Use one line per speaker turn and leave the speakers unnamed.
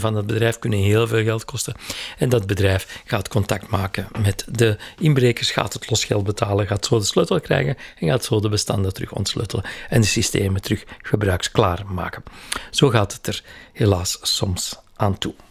van dat bedrijf kunnen heel veel geld kosten. En dat bedrijf gaat contact maken met de inbrekers, gaat het losgeld betalen, gaat zo de sleutel krijgen en gaat zo de bestanden terug ontsleutelen en de systemen terug gebruiksklaar maken. Zo gaat het er helaas soms aan toe.